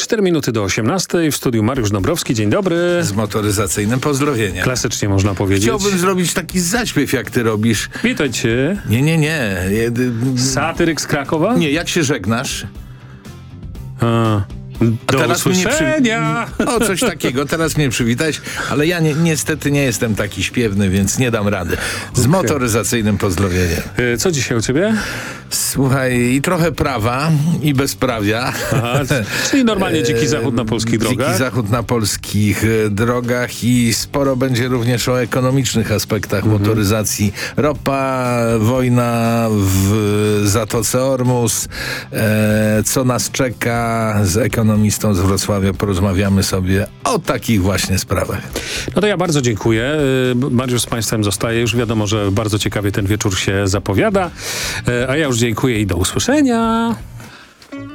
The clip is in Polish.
4 minuty do 18. W studiu Mariusz Dąbrowski. Dzień dobry. Z motoryzacyjnym pozdrowieniem. Klasycznie można powiedzieć. Chciałbym zrobić taki zaśpiew, jak ty robisz. Witajcie. Nie. Satyryk z Krakowa? Nie, jak się żegnasz? Do teraz usłyszenia. O, coś takiego. Teraz mnie przywitać, ale ja niestety nie jestem taki śpiewny, więc nie dam rady. Z motoryzacyjnym pozdrowieniem. Co dzisiaj u ciebie? Słuchaj, i trochę prawa, i bezprawia. Aha, czyli normalnie dziki zachód na polskich drogach. Dziki zachód na polskich drogach i sporo będzie również o ekonomicznych aspektach motoryzacji. Ropa, wojna w Zatoce Ormus, co nas czeka. Z ekonomistą z Wrocławia porozmawiamy sobie o takich właśnie sprawach. No to ja bardzo dziękuję. Mariusz z Państwem zostaje. Już wiadomo, że bardzo ciekawie ten wieczór się zapowiada. A ja już dziękuję i do usłyszenia.